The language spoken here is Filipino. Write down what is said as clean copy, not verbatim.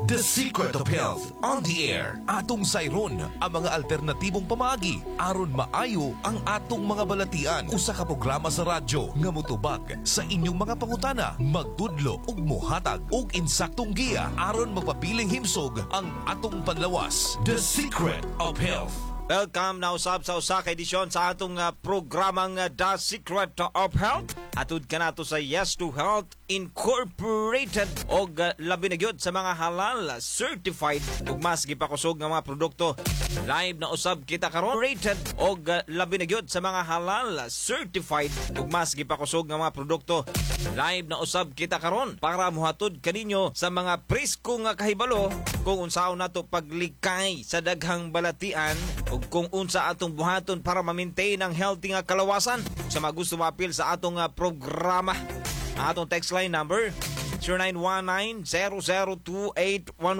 The Secret of Health on the air. Atong sayron ang mga alternatibong pamaagi aron maayo ang atong mga balatian. Usa ka programa sa radyo nga motubag sa inyong mga pangutana, magtudlo ug mohatag og insaktong giya aron magpapiling himsog ang atong panlawas. The Secret of Health. Welcome na usab sa usa ka edisyon sa atong programang The Secret of Health. Atud ka nato sa Yes to Health Incorporated og labi na gyud sa mga halal certified ug mas gipakusog nga mga produkto. Live na usab kita karon rated og labi na gyud sa mga halal certified ug mas gipakusog nga mga produkto. Live na usab kita karon para mohatod kaninyo sa mga presko nga kahibalo kung unsaon nato paglikay sa daghang balatian ug kung unsa atong buhaton para ma-maintain ang healthy nga kalawasan. Sa mga gusto mapil sa atong programa, atong text line number 0919-002-8111